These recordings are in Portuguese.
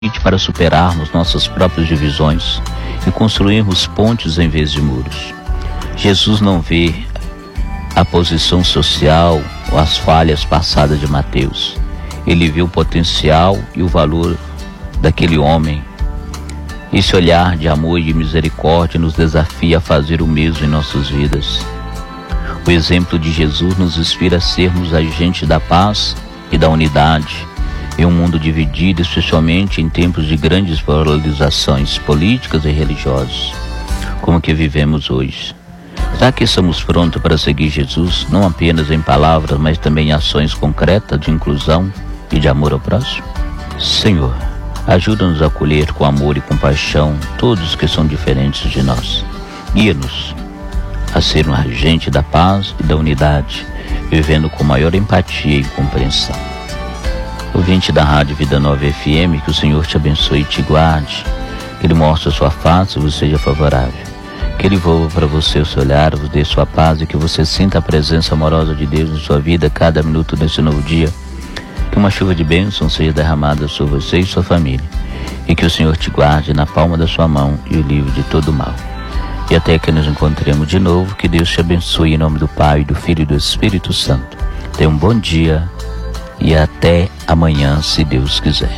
para superarmos nossas próprias divisões e construirmos pontes em vez de muros. Jesus não vê a posição social ou as falhas passadas de Mateus. Ele vê o potencial e o valor daquele homem. Esse olhar de amor e de misericórdia nos desafia a fazer o mesmo em nossas vidas. O exemplo de Jesus nos inspira a sermos agentes da paz e da unidade em um mundo dividido, especialmente em tempos de grandes polarizações políticas e religiosas, como que vivemos hoje. Será que estamos prontos para seguir Jesus, não apenas em palavras, mas também em ações concretas de inclusão e de amor ao próximo? Senhor, ajuda-nos a acolher com amor e compaixão todos que são diferentes de nós. Guia-nos a ser um agente da paz e da unidade, vivendo com maior empatia e compreensão. Ouvinte da Rádio Vida Nova FM, que o Senhor te abençoe e te guarde, que Ele mostre a sua face e vos seja favorável, que Ele voa para você o seu olhar, vos dê sua paz e que você sinta a presença amorosa de Deus em sua vida cada minuto desse novo dia. Que uma chuva de bênção seja derramada sobre você e sua família, e que o Senhor te guarde na palma da sua mão e o livre de todo mal. E até que nos encontremos de novo, que Deus te abençoe em nome do Pai, do Filho e do Espírito Santo. Tenha um bom dia e até amanhã, se Deus quiser.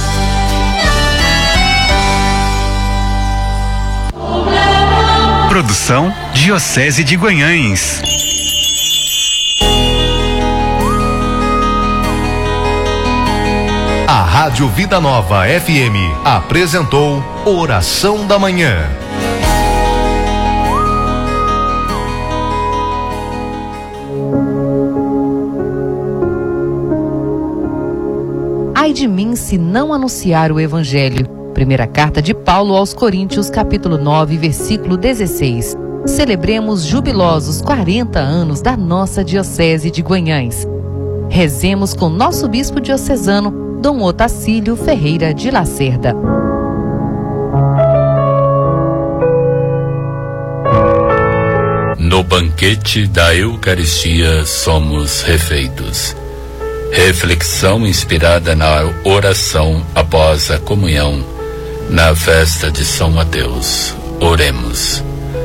Produção Diocese de Guanhães. A Rádio Vida Nova FM apresentou Oração da Manhã. Ai de mim se não anunciar o Evangelho. Primeira carta de Paulo aos Coríntios, capítulo 9, versículo 16. Celebremos jubilosos 40 anos da nossa Diocese de Guanhães. Rezemos com nosso bispo diocesano, Dom Otacílio Ferreira de Lacerda. No banquete da Eucaristia somos refeitos. Reflexão inspirada na oração após a comunhão na festa de São Mateus. Oremos.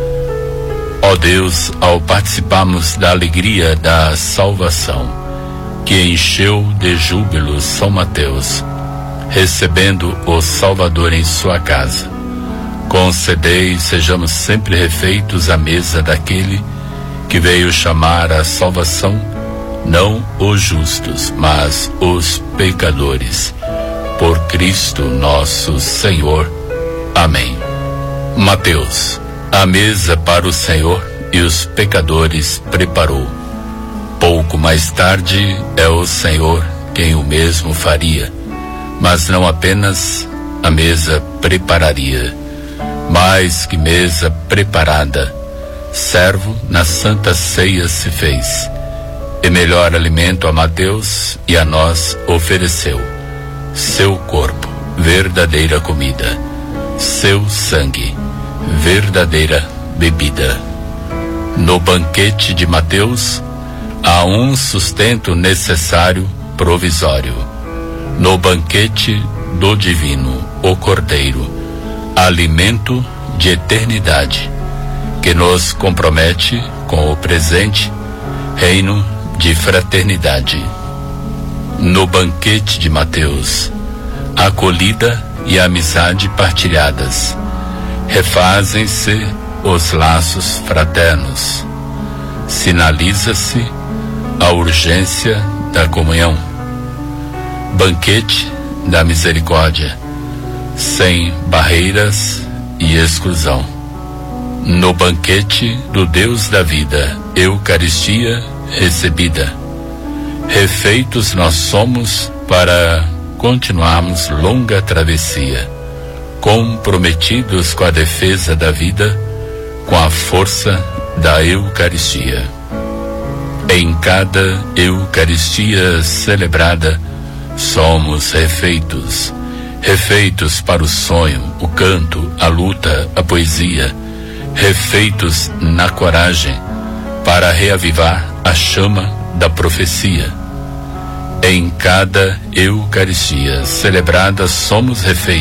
Ó Deus, ao participarmos da alegria da salvação, que encheu de júbilo São Mateus, recebendo o Salvador em sua casa, concedei sejamos sempre refeitos à mesa daquele que veio chamar à salvação não os justos, mas os pecadores. Por Cristo nosso Senhor. Amém. Mateus, a mesa para o Senhor e os pecadores preparou. Pouco mais tarde é o Senhor quem o mesmo faria, mas não apenas a mesa prepararia, mais que mesa preparada, servo na Santa Ceia se fez, e melhor alimento a Mateus e a nós ofereceu. Seu corpo, verdadeira comida, seu sangue, verdadeira bebida. No banquete de Mateus, há um sustento necessário provisório. No banquete do Divino, o Cordeiro, alimento de eternidade, que nos compromete com o presente reino de fraternidade. No banquete de Mateus, acolhida e amizade partilhadas, refazem-se os laços fraternos, sinaliza-se a urgência da comunhão. Banquete da misericórdia, sem barreiras e exclusão. No banquete do Deus da vida, Eucaristia recebida, refeitos nós somos para continuarmos longa travessia, comprometidos com a defesa da vida, com a força da Eucaristia. Em cada Eucaristia celebrada, somos refeitos, refeitos para o sonho, o canto, a luta, a poesia, refeitos na coragem para reavivar a chama da profecia. Em cada Eucaristia celebrada, somos refeitos